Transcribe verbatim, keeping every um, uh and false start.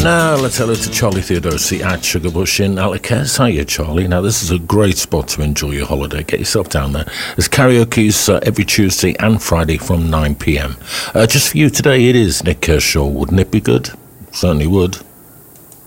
Now, let's hello to Charlie Theodosi at Sugarbush in Alakez. Hiya, Charlie. Now, this is a great spot to enjoy your holiday. Get yourself down there. There's karaoke's uh, every Tuesday and Friday from nine p.m. Uh, just for you today, it is Nick Kershaw. Wouldn't it be good? Certainly would.